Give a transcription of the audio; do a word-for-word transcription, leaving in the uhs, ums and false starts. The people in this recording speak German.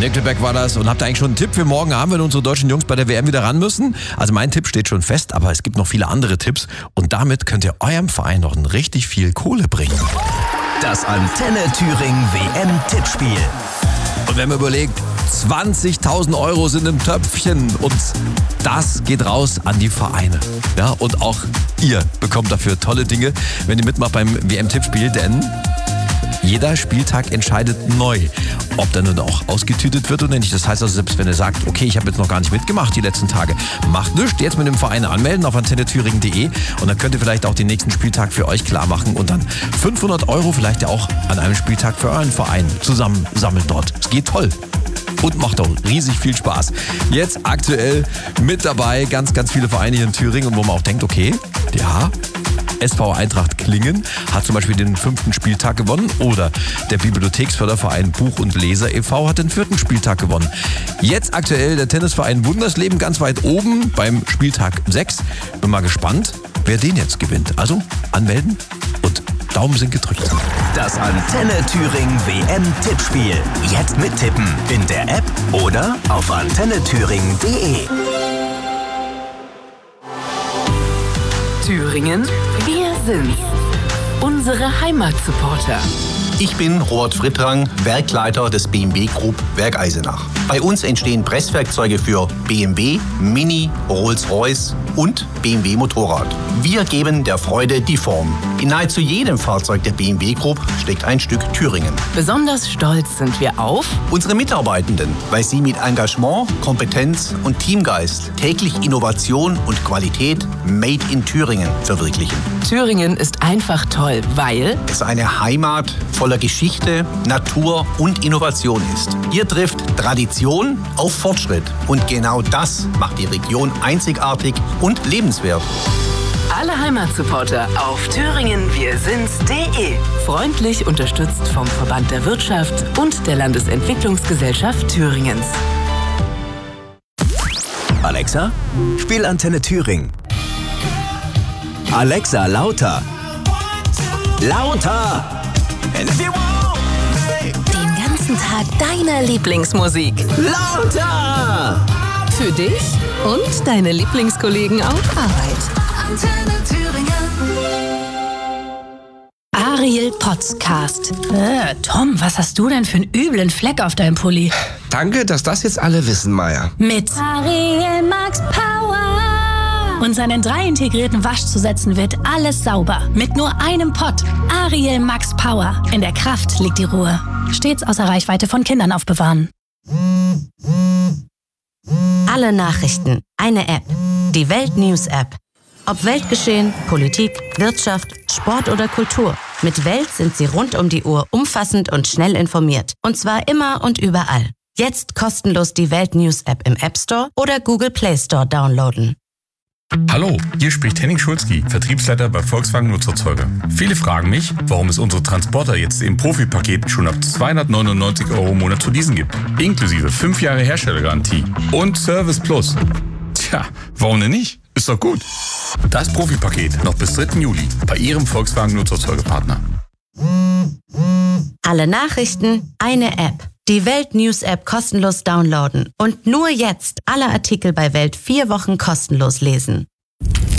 Nickelback war das. Und habt ihr eigentlich schon einen Tipp für morgen Abend, wenn unsere deutschen Jungs bei der W M wieder ran müssen? Also mein Tipp steht schon fest, aber es gibt noch viele andere Tipps. Und damit könnt ihr eurem Verein noch ein richtig viel Kohle bringen. Das Antenne Thüringen W M-Tippspiel. Und wenn man überlegt, zwanzigtausend Euro sind im Töpfchen und das geht raus an die Vereine. Ja, und auch ihr bekommt dafür tolle Dinge, wenn ihr mitmacht beim W M-Tippspiel, denn jeder Spieltag entscheidet neu, ob der nun auch ausgetütet wird oder nicht. Das heißt also, selbst wenn ihr sagt, okay, ich habe jetzt noch gar nicht mitgemacht die letzten Tage, macht nichts, jetzt mit dem Verein anmelden auf antenne thüringen punkt de und dann könnt ihr vielleicht auch den nächsten Spieltag für euch klar machen und dann fünfhundert Euro vielleicht ja auch an einem Spieltag für euren Verein zusammen sammeln dort. Es geht toll. Und macht auch riesig viel Spaß. Jetzt aktuell mit dabei ganz, ganz viele Vereine hier in Thüringen und wo man auch denkt, okay, ja, S V Eintracht Klingen hat zum Beispiel den fünften Spieltag gewonnen oder der Bibliotheksförderverein Buch und Leser e V hat den vierten Spieltag gewonnen. Jetzt aktuell der Tennisverein Wundersleben ganz weit oben beim Spieltag sechs. Bin mal gespannt, wer den jetzt gewinnt. Also anmelden und Daumen sind gedrückt. Das Antenne Thüringen W M-Tippspiel. Jetzt mittippen in der App oder auf antenne thüringen punkt de. Thüringen, wir sind's. Unsere Heimatsupporter. Ich bin Robert Frittrang, Werkleiter des B M W Group Werk Eisenach. Bei uns entstehen Presswerkzeuge für B M W, Mini, Rolls-Royce und B M W Motorrad. Wir geben der Freude die Form. In nahezu jedem Fahrzeug der B M W Group steckt ein Stück Thüringen. Besonders stolz sind wir auf unsere Mitarbeitenden, weil sie mit Engagement, Kompetenz und Teamgeist täglich Innovation und Qualität Made in Thüringen verwirklichen. Thüringen ist einfach toll, weil es eine Heimat voller Geschichte, Natur und Innovation ist. Hier trifft Tradition auf Fortschritt. Und genau das macht die Region einzigartig und lebenswert. Alle Heimatsupporter auf thüringen wir sind's punkt de. Freundlich unterstützt vom Verband der Wirtschaft und der Landesentwicklungsgesellschaft Thüringens. Alexa, spiel Antenne Thüringen. Alexa, lauter. Lauter! Den ganzen Tag deine Lieblingsmusik. Lauter! Für dich und deine Lieblingskollegen auf Arbeit. Antenne Thüringen. Ariel Podcast. Äh, Tom, was hast du denn für einen üblen Fleck auf deinem Pulli? Danke, dass das jetzt alle wissen, Maya. Mit Ariel Max Power. Und seinen drei integrierten Waschzusätzen wird alles sauber. Mit nur einem Pott. Ariel Max Power. In der Kraft liegt die Ruhe. Stets außer Reichweite von Kindern aufbewahren. Alle Nachrichten. Eine App. Die Welt News App. Ob Weltgeschehen, Politik, Wirtschaft, Sport oder Kultur. Mit Welt sind Sie rund um die Uhr umfassend und schnell informiert. Und zwar immer und überall. Jetzt kostenlos die Welt News App im App Store oder Google Play Store downloaden. Hallo, hier spricht Henning Schulzki, Vertriebsleiter bei Volkswagen Nutzerzeuger. Viele fragen mich, warum es unsere Transporter jetzt im Profipaket schon ab zweihundertneunundneunzig Euro im Monat zu leasen gibt. Inklusive fünf Jahre Herstellergarantie und Service Plus. Tja, warum denn nicht? Ist doch gut. Das Profipaket noch bis dritten Juli bei Ihrem Volkswagen Nutzerzeugerpartner. Alle Nachrichten, eine App. Die Welt News App kostenlos downloaden und nur jetzt alle Artikel bei Welt vier Wochen kostenlos lesen.